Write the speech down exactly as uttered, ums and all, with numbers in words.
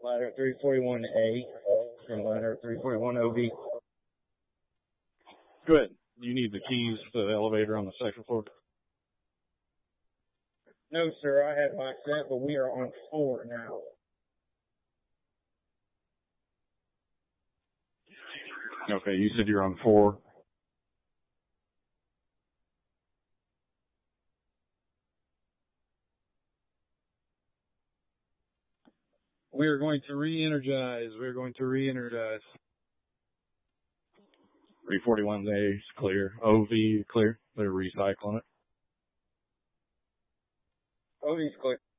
Ladder three forty-one A from ladder three forty-one O V. Good. You need the keys to the elevator on the second floor? No, sir, I have my set, but we are on four now. Okay, you said you're on four. We are going to re-energize. We are going to re-energize. three forty-one A is clear. O V clear. They're recycling it. O V's clear.